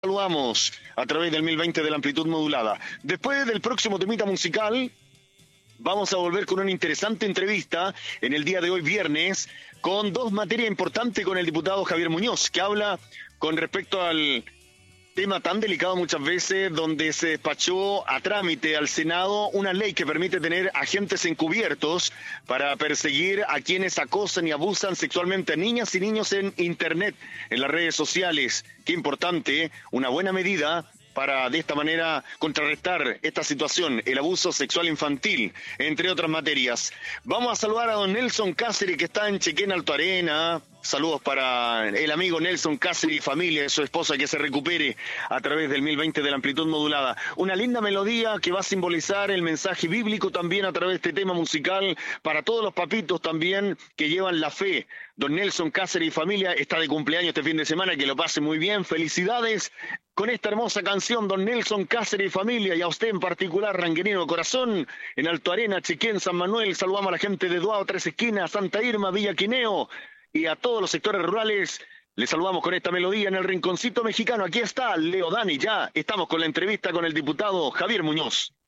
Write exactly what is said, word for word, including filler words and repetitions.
Saludamos a través del mil veinte de la amplitud modulada. Después del próximo temita musical, vamos a volver con una interesante entrevista en el día de hoy, viernes, con dos materias importantes con el diputado Javier Muñoz, que habla con respecto al tema tan delicado muchas veces, donde se despachó a trámite al Senado una ley que permite tener agentes encubiertos para perseguir a quienes acosan y abusan sexualmente a niñas y niños en Internet, en las redes sociales. Qué importante, una buena medida para de esta manera contrarrestar esta situación, el abuso sexual infantil, entre otras materias. Vamos a saludar a don Nelson Cáceres, que está en Chequén, Alto Arena. Saludos para el amigo Nelson Cáceres y familia, y su esposa, que se recupere a través del mil veinte de la amplitud modulada. Una linda melodía que va a simbolizar el mensaje bíblico también a través de este tema musical para todos los papitos también que llevan la fe. Don Nelson Cáceres y familia está de cumpleaños este fin de semana, que lo pase muy bien. Felicidades con esta hermosa canción, don Nelson Cáceres y familia, y a usted en particular, ranguerino de corazón, en Alto Arena, Chequén, San Manuel. Saludamos a la gente de Duao, Tres Esquinas, Santa Irma, Villa Quineo, y a todos los sectores rurales. Les saludamos con esta melodía en el rinconcito mexicano. Aquí está Leo Dani, ya estamos con la entrevista con el diputado Javier Muñoz.